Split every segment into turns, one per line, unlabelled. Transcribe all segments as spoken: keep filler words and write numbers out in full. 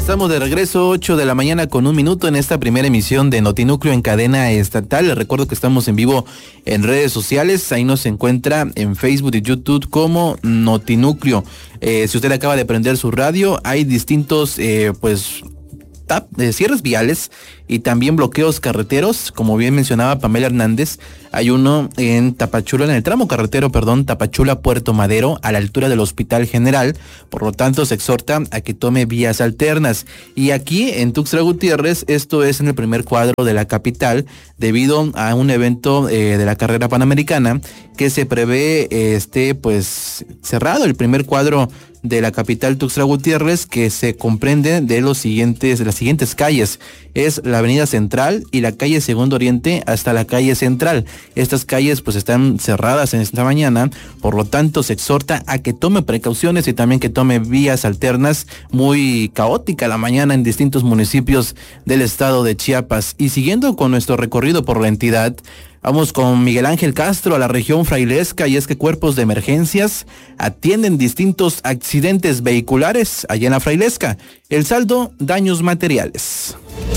estamos de regreso, ocho de la mañana con un minuto en esta primera emisión de Notinúcleo en cadena estatal. Les recuerdo que estamos en vivo en redes sociales, ahí nos encuentra en Facebook y YouTube como Notinúcleo. Eh, si usted acaba de prender su radio, hay distintos, eh, pues... de cierres viales y también bloqueos carreteros, como bien mencionaba Pamela Hernández. Hay uno en Tapachula, en el tramo carretero, perdón, Tapachula Puerto Madero, a la altura del Hospital General. Por lo tanto, se exhorta a que tome vías alternas. Y aquí en Tuxtla Gutiérrez, esto es en el primer cuadro de la capital, debido a un evento eh, de la carrera panamericana que se prevé eh, esté pues cerrado el primer cuadro de la capital Tuxtla Gutiérrez, que se comprende de los siguientes, de las siguientes calles. Es la avenida Central y la calle Segundo Oriente hasta la calle Central. Estas calles pues están cerradas en esta mañana, por lo tanto se exhorta a que tome precauciones y también que tome vías alternas. Muy caótica la mañana en distintos municipios del estado de Chiapas. Y siguiendo con nuestro recorrido por la entidad, vamos con Miguel Ángel Castro a la región frailesca, y es que cuerpos de emergencias atienden distintos accidentes vehiculares allá en la frailesca. El saldo, daños materiales.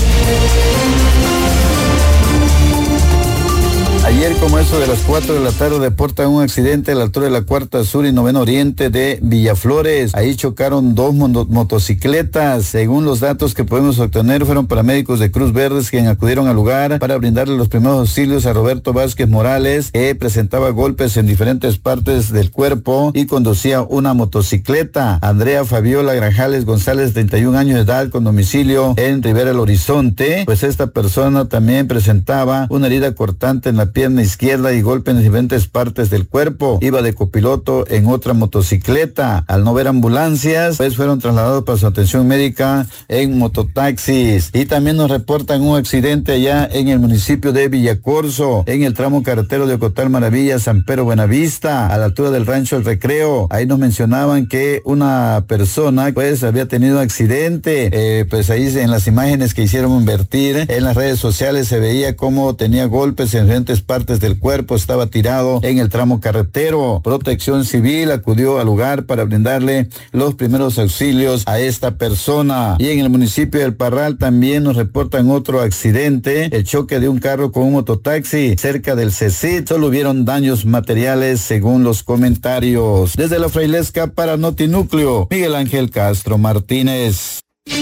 Ayer, como eso de las cuatro de la tarde, reportan un accidente a la altura de la Cuarta Sur y Noveno Oriente de Villaflores. Ahí chocaron dos mono- motocicletas. Según los datos que podemos obtener, fueron paramédicos de Cruz Verdes quienes acudieron al lugar para brindarle los primeros auxilios a Roberto Vázquez Morales, que presentaba golpes en diferentes partes del cuerpo y conducía una motocicleta. Andrea Fabiola Grajales González, treinta y un años de edad, con domicilio en Rivera del Horizonte. Pues esta persona también presentaba una herida cortante en la pierna izquierda y golpes en diferentes partes del cuerpo. Iba de copiloto en otra motocicleta. Al no ver ambulancias, pues fueron trasladados para su atención médica en mototaxis. Y también nos reportan un accidente allá en el municipio de Villacorso, en el tramo carretero de Ocotal Maravilla, San Pedro Buenavista, a la altura del rancho El Recreo. Ahí nos mencionaban que una persona pues había tenido accidente. Eh, pues ahí en las imágenes que hicieron invertir en las redes sociales se veía cómo tenía golpes en diferentes partes del cuerpo, estaba tirado en el tramo carretero. Protección Civil acudió al lugar para brindarle los primeros auxilios a esta persona. Y en el municipio del Parral también nos reportan otro accidente, el choque de un carro con un mototaxi cerca del C E C I T. Solo hubieron daños materiales según los comentarios. Desde la Frailesca para Notinúcleo, Miguel Ángel Castro Martínez.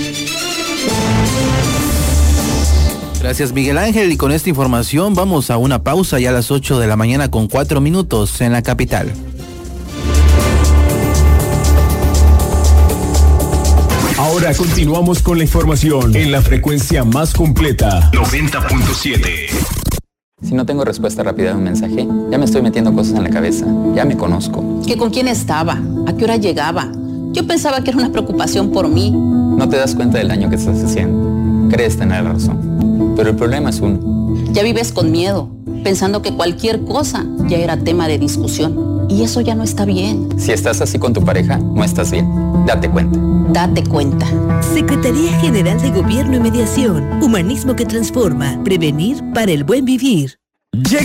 Gracias, Miguel Ángel, y con esta información vamos a una pausa ya a las ocho de la mañana con cuatro minutos en la capital.
Ahora continuamos con la información en la frecuencia más completa, noventa punto siete.
Si no tengo respuesta rápida de un mensaje, ya me estoy metiendo cosas en la cabeza, ya me conozco.
¿Que con quién estaba? ¿A qué hora llegaba? Yo pensaba que era una preocupación por mí.
No te das cuenta del daño que estás haciendo. Crees tener la razón. Pero el problema es uno.
Ya vives con miedo, pensando que cualquier cosa ya era tema de discusión. Y eso ya no está bien.
Si estás así con tu pareja, no estás bien. Date cuenta.
Date cuenta.
Secretaría General de Gobierno y Mediación. Humanismo que transforma. Prevenir para el buen vivir.